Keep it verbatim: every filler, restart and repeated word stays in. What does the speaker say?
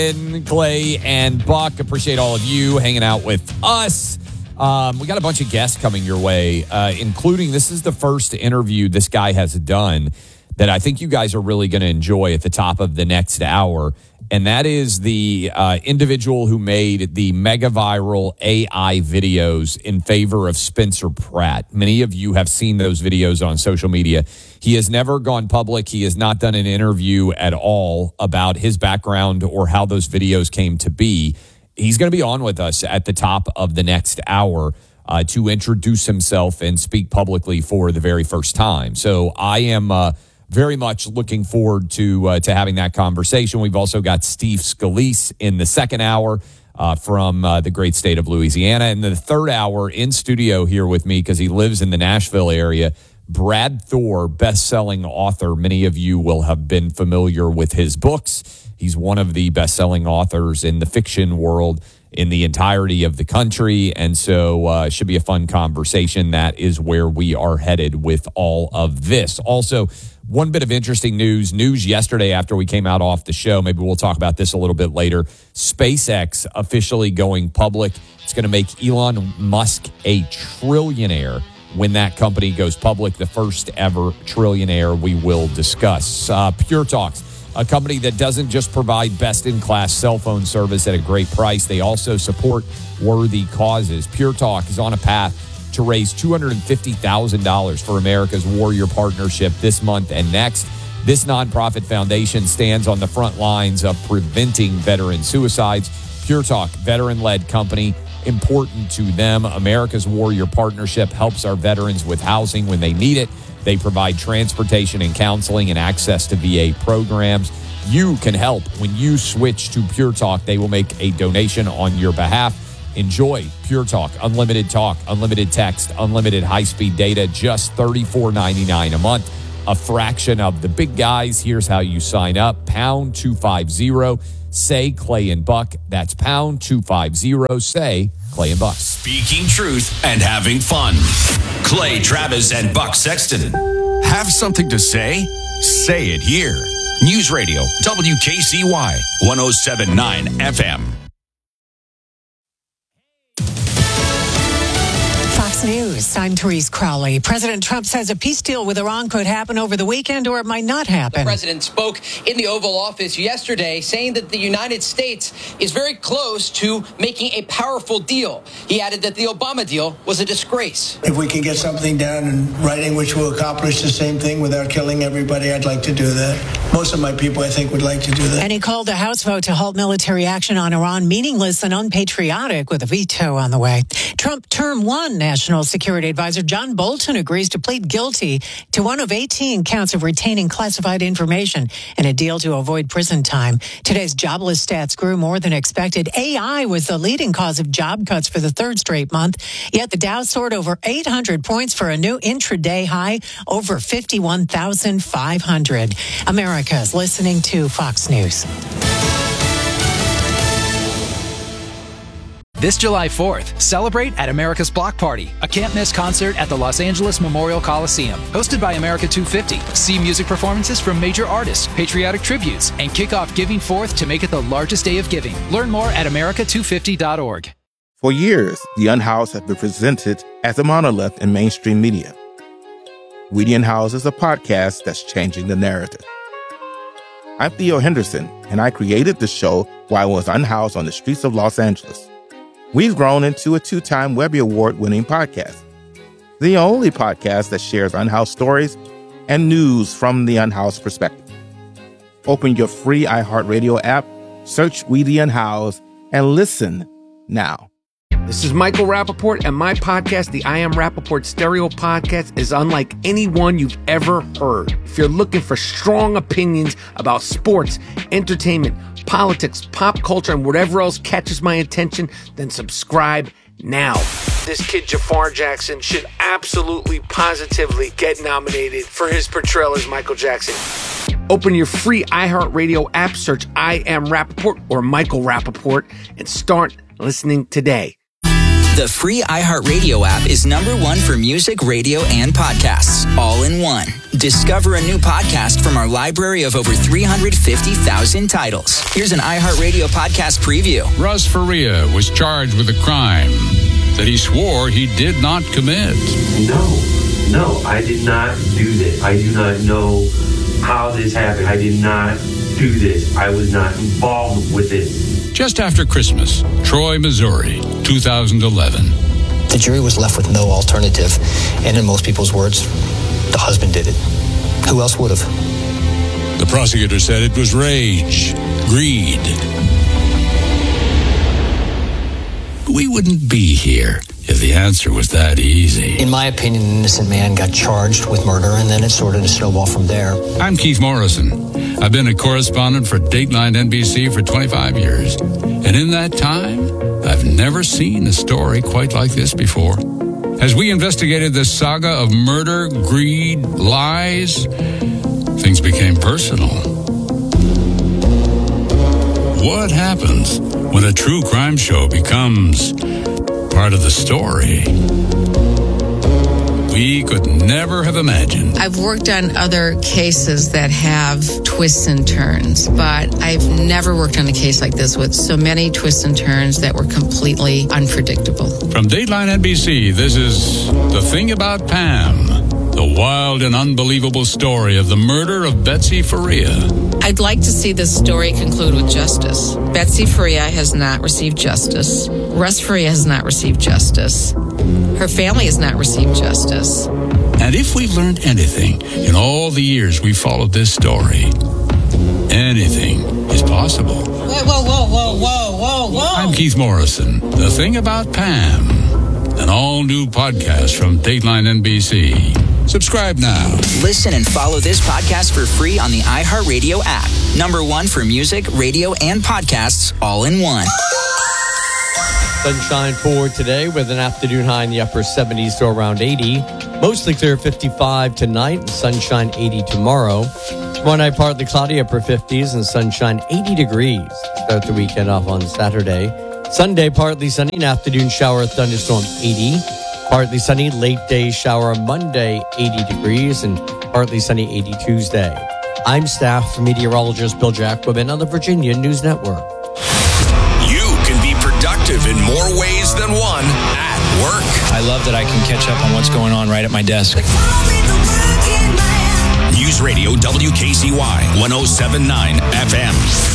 Clay and Buck, appreciate all of you hanging out with us. Um, we got a bunch of guests coming your way, uh, including this is the first interview this guy has done that I think you guys are really going to enjoy at the top of the next hour. And that is the uh, individual who made the mega viral A I videos in favor of Spencer Pratt. Many of you have seen those videos on social media. He has never gone public. He has not done an interview at all about his background or how those videos came to be. He's going to be on with us at the top of the next hour uh, to introduce himself and speak publicly for the very first time. So I am... Uh, Very much looking forward to uh, to having that conversation. We've also got Steve Scalise in the second hour uh, from uh, the great state of Louisiana. In the third hour, in studio here with me, because he lives in the Nashville area, Brad Thor, best-selling author. Many of you will have been familiar with his books. He's one of the best-selling authors in the fiction world in the entirety of the country, and so uh, it should be a fun conversation. That is where we are headed with all of this. Also, one bit of interesting news, news yesterday after we came out off the show, maybe we'll talk about this a little bit later, SpaceX officially going public. It's going to make Elon Musk a trillionaire when that company goes public, the first ever trillionaire we will discuss. Uh, Pure Talks, a company that doesn't just provide best-in-class cell phone service at a great price, they also support worthy causes. Pure Talk is on a path to raise two hundred fifty thousand dollars for America's Warrior Partnership this month and next. This nonprofit foundation stands on the front lines of preventing veteran suicides. Pure Talk, veteran-led company, important to them. America's Warrior Partnership helps our veterans with housing when they need it. They provide transportation and counseling and access to V A programs. You can help when you switch to Pure Talk. They will make a donation on your behalf. Enjoy Pure Talk, unlimited talk, unlimited text, unlimited high-speed data, just thirty-four ninety-nine a month, a fraction of the big guys. Here's how you sign up. Pound two fifty, say Clay and Buck. That's pound two fifty, say Clay and Buck. Speaking truth and having fun. Clay Travis and Buck Sexton. Have something to say? Say it here. News Radio, W K C Y, one oh seven point nine F M. News. I'm Therese Crowley. President Trump says a peace deal with Iran could happen over the weekend, or it might not happen. The president spoke in the Oval Office yesterday saying that the United States is very close to making a powerful deal. He added that the Obama deal was a disgrace. If we can get something down in writing which will accomplish the same thing without killing everybody, I'd like to do that. Most of my people, I think, would like to do that. And he called the House vote to halt military action on Iran meaningless and unpatriotic, with a veto on the way. Trump Term one National Security Advisor John Bolton agrees to plead guilty to one of eighteen counts of retaining classified information in a deal to avoid prison time. Today's jobless stats grew more than expected. A I was the leading cause of job cuts for the third straight month. Yet the Dow soared over eight hundred points for a new intraday high, over fifty-one thousand five hundred. America's listening to Fox News. This July fourth, celebrate at America's Block Party, a can't-miss concert at the Los Angeles Memorial Coliseum. Hosted by America two fifty. See music performances from major artists, patriotic tributes, and kick off Giving Fourth to make it the largest day of giving. Learn more at America two fifty dot org. For years, The Unhoused have been presented as a monolith in mainstream media. We the Unhoused is a podcast that's changing the narrative. I'm Theo Henderson, and I created the show while I was unhoused on the streets of Los Angeles. We've grown into a two-time Webby Award-winning podcast, the only podcast that shares unhoused stories and news from the unhoused perspective. Open your free iHeartRadio app, search We the Unhoused, and listen now. This is Michael Rappaport, and my podcast, the I Am Rappaport Stereo Podcast, is unlike anyone you've ever heard. If you're looking for strong opinions about sports, entertainment, politics, pop culture, and whatever else catches my attention, then subscribe now. This kid, Jafar Jackson, should absolutely, positively get nominated for his portrayal as Michael Jackson. Open your free iHeartRadio app, search I Am Rappaport or Michael Rappaport, and start listening today. The free iHeartRadio app is number one for music, radio, and podcasts, all in one. Discover a new podcast from our library of over three hundred fifty thousand titles. Here's an iHeartRadio podcast preview. Russ Faria was charged with a crime that he swore he did not commit. No, no, I did not do this. I do not know how this happened. I did not do this. I was not involved with it. Just after Christmas, Troy, Missouri, two thousand eleven. The jury was left with no alternative, and in most people's words, the husband did it. Who else would have? The prosecutor said it was rage, greed. We wouldn't be here if the answer was that easy. In my opinion, an innocent man got charged with murder, and then it sort of snowballed from there. I'm Keith Morrison. I've been a correspondent for Dateline N B C for twenty-five years. And in that time, I've never seen a story quite like this before. As we investigated this saga of murder, greed, lies, things became personal. What happens when a true crime show becomes part of the story? We could never have imagined. I've worked on other cases that have twists and turns, but I've never worked on a case like this with so many twists and turns that were completely unpredictable. From Dateline N B C, this is The Thing About Pam, the wild and unbelievable story of the murder of Betsy Faria. I'd like to see this story conclude with justice. Betsy Faria has not received justice. Russ Faria has not received justice. Her family has not received justice. And if we've learned anything in all the years we followed this story, anything is possible. Whoa, whoa, whoa, whoa, whoa, whoa, whoa. I'm Keith Morrison. The Thing About Pam, an all-new podcast from Dateline N B C. Subscribe now. Listen and follow this podcast for free on the iHeartRadio app. Number one for music, radio, and podcasts, all in one. Sunshine for today with an afternoon high in the upper seventies to around eighty. Mostly clear fifty-five tonight and sunshine eighty tomorrow. Tomorrow night partly cloudy, upper fifties and sunshine eighty degrees. Start the weekend off on Saturday. Sunday partly sunny, an afternoon shower, thunderstorm eighty. Partly sunny, late day shower Monday, eighty degrees, and partly sunny, eighty Tuesday. I'm staff meteorologist Bill Jacobin on the Virginia News Network. You can be productive in more ways than one at work. I love that I can catch up on what's going on right at my desk. News Radio W K C Y one oh seven point nine F M.